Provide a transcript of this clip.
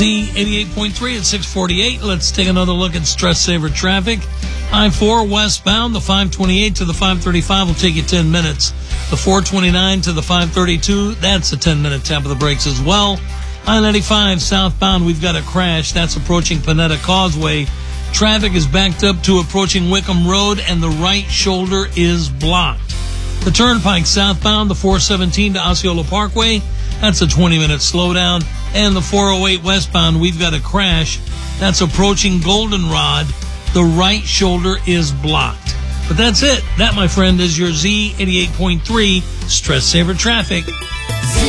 Z88.3 at 648. Let's take another look at stress saver traffic. I-4 westbound, the 528 to the 535 will take you 10 minutes. The 429 to the 532, that's a 10-minute tap of the brakes as well. I-95 southbound, we've got a crash. That's approaching Panetta Causeway. Traffic is backed up to approaching Wickham Road, and the right shoulder is blocked. The Turnpike southbound, the 417 to Osceola Parkway, that's a 20-minute slowdown. And the 408 westbound, we've got a crash. That's approaching Goldenrod. The right shoulder is blocked. But that's it. That, my friend, is your Z88.3 Stress Saver Traffic.